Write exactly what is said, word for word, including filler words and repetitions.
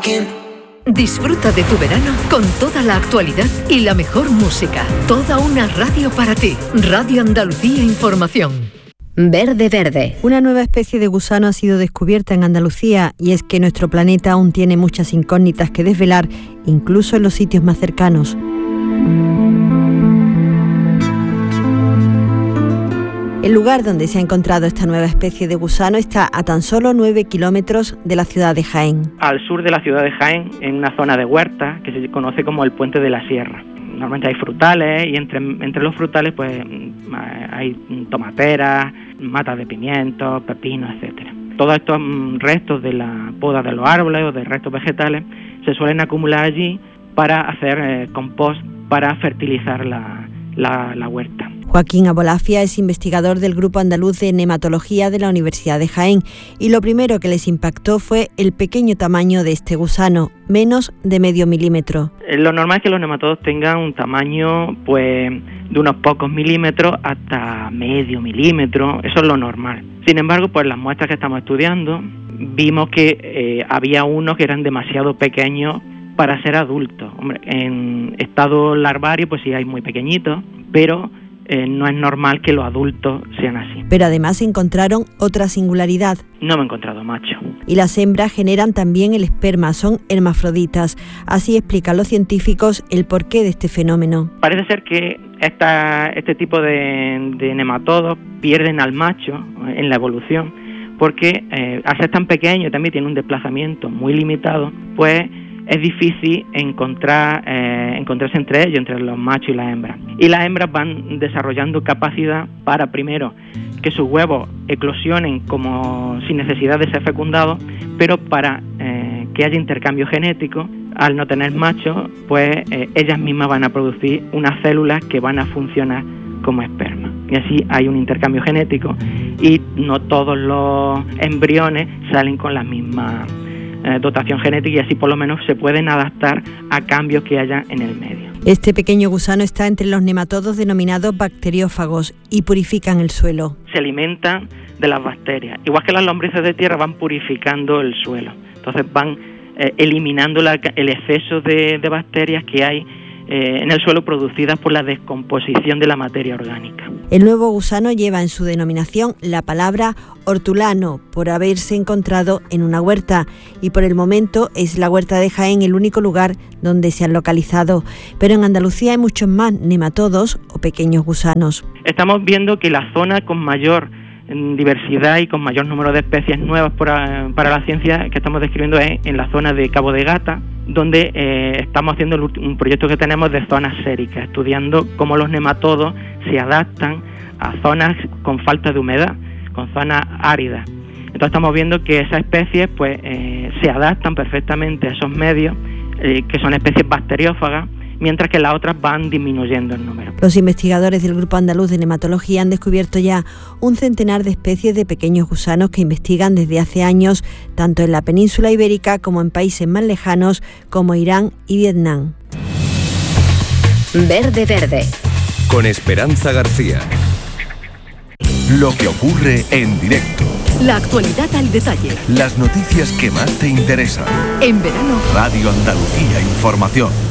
Joaquín. Disfruta de tu verano con toda la actualidad y la mejor música. Toda una radio para ti. Radio Andalucía Información. Verde Verde. Una nueva especie de gusano ha sido descubierta en Andalucía, y es que nuestro planeta aún tiene muchas incógnitas que desvelar, incluso en los sitios más cercanos. El lugar donde se ha encontrado esta nueva especie de gusano está a tan solo nueve kilómetros de la ciudad de Jaén. Al sur de la ciudad de Jaén, en una zona de huerta que se conoce como el Puente de la Sierra. Normalmente hay frutales, y entre, entre los frutales pues hay tomateras, matas de pimientos, pepinos, etcétera. Todos estos restos de la poda de los árboles o de restos vegetales se suelen acumular allí para hacer eh, compost, para fertilizar la, la, la huerta. Joaquín Abolafia es investigador del Grupo Andaluz de Nematología de la Universidad de Jaén, y lo primero que les impactó fue el pequeño tamaño de este gusano, menos de medio milímetro. Lo normal es que los nematodos tengan un tamaño pues de unos pocos milímetros hasta medio milímetro, eso es lo normal. Sin embargo, pues las muestras que estamos estudiando vimos que eh, había unos que eran demasiado pequeños para ser adultos. Hombre, en estado larvario pues sí hay muy pequeñitos, pero Eh, no es normal que los adultos sean así. Pero además encontraron otra singularidad. No me he encontrado macho. Y las hembras generan también el esperma, son hermafroditas. Así explican los científicos el porqué de este fenómeno. Parece ser que esta, este tipo de, de nematodos pierden al macho en la evolución, porque eh, al ser tan pequeño y también tiene un desplazamiento muy limitado, pues es difícil encontrar eh, encontrarse entre ellos, entre los machos y las hembras. Y las hembras van desarrollando capacidad para, primero, que sus huevos eclosionen como sin necesidad de ser fecundados, pero para eh, que haya intercambio genético. Al no tener machos, pues eh, ellas mismas van a producir unas células que van a funcionar como esperma. Y así hay un intercambio genético, y no todos los embriones salen con la misma dotación genética, y así por lo menos se pueden adaptar a cambios que haya en el medio. Este pequeño gusano está entre los nematodos denominados bacteriófagos y purifican el suelo. Se alimentan de las bacterias. Igual que las lombrices de tierra, van purificando el suelo. Entonces van eh, eliminando la, el exceso de, de bacterias que hay eh, en el suelo, producidas por la descomposición de la materia orgánica. El nuevo gusano lleva en su denominación la palabra hortulano, por haberse encontrado en una huerta, y por el momento es la huerta de Jaén el único lugar donde se han localizado. Pero en Andalucía hay muchos más nematodos o pequeños gusanos. Estamos viendo que la zona con mayor diversidad y con mayor número de especies nuevas para, para la ciencia que estamos describiendo es en la zona de Cabo de Gata, donde eh, estamos haciendo un proyecto que tenemos de zonas séricas, estudiando cómo los nematodos se adaptan a zonas con falta de humedad, con zonas áridas. Entonces estamos viendo que esas especies pues eh, se adaptan perfectamente a esos medios, eh, que son especies bacteriófagas, mientras que las otras van disminuyendo en número. Los investigadores del Grupo Andaluz de Nematología han descubierto ya un centenar de especies de pequeños gusanos que investigan desde hace años, tanto en la península ibérica como en países más lejanos como Irán y Vietnam. Verde Verde. Con Esperanza García. Lo que ocurre en directo. La actualidad al detalle. Las noticias que más te interesan. En verano. Radio Andalucía Información.